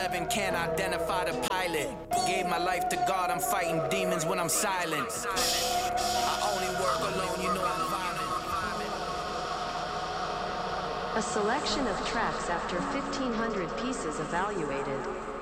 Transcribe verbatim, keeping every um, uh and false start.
eleven, can't identify the pilot. Gave my life to God, I'm fighting demons when I'm silent. I only work alone, you know I'm violent. A selection of tracks after fifteen hundred pieces evaluated.